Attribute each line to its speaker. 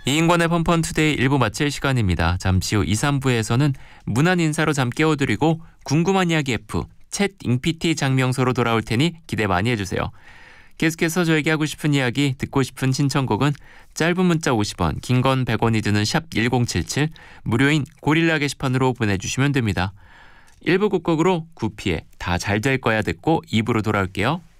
Speaker 1: 이인권의 펀펀투데이 1부 마칠 시간입니다. 잠시 후 2, 3부에서는 문안 인사로 잠 깨워드리고 궁금한 이야기 F, 챗 잉피티 장명소로 돌아올 테니 기대 많이 해주세요. 계속해서 저에게 하고 싶은 이야기, 듣고 싶은 신청곡은 짧은 문자 50원, 긴 건 100원이 드는 샵 1077, 무료인 고릴라 게시판으로 보내주시면 됩니다. 1부 곡곡으로 구피의 다 잘 될 거야 듣고 2부로 돌아올게요.